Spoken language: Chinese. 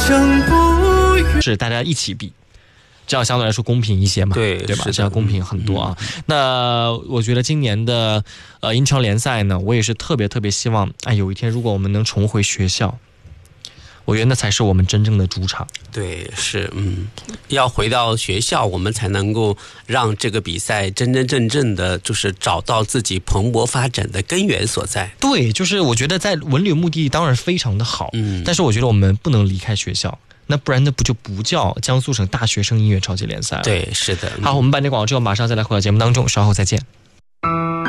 是大家一起比，这样相对来说公平一些嘛， 对吧？这样公平很多啊。那我觉得今年的英超联赛呢，我也是特别希望，有一天如果我们能重回学校，我觉得那才是我们真正的主场。 对，是，要回到学校，我们才能够让这个比赛真正的就是找到自己蓬勃发展的根源所在。 对，就是我觉得在文旅目的地当然非常的好，但是我觉得我们不能离开学校。那不然那不就不叫江苏省大学生音乐超级联赛了？ 对，是的。 好，我们办这广告之后马上再来回到节目当中，稍后再见。